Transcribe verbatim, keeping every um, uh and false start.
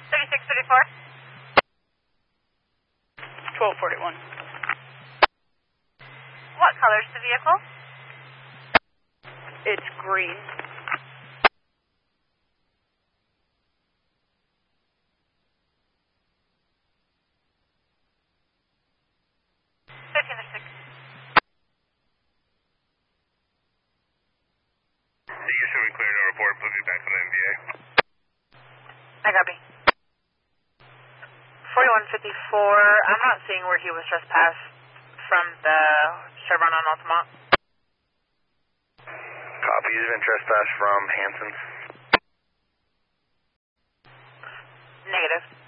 thirty-six thirty-four. twelve forty-one. What color is the vehicle? It's green. fifteen to six. You should be clear to report. Put me back on the N V A. I copy. forty-one fifty-four. I'm not seeing where he was trespassed from the Chevron on Altamont. Copy. He's been trespassed from Hanson's. Negative.